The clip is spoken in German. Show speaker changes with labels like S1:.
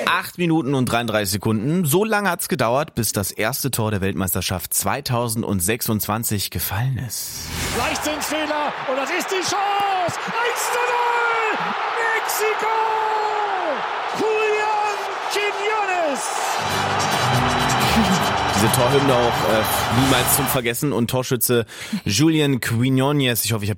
S1: 8 Minuten und 33 Sekunden. So lange hat's gedauert, bis das erste Tor der Weltmeisterschaft 2026 gefallen ist.
S2: Leichtsinnsfehler und das ist die Chance. 1:0 Mexiko. Julián Quiñones.
S1: Diese Torhymne auch niemals zum Vergessen und Torschütze Julián Quiñones. Ich hoffe, ich habe